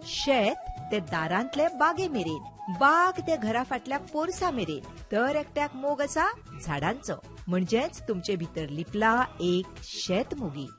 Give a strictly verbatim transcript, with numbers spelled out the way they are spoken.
शेत ते दारांतले बागे मेरेन, बाग ते घरा फाटल्या पोरसा मेरेन, दर एकट्याक मोग आसा झाडांचो. म्हणजेच तुमचे भितर लिपला एक शेत मोगी.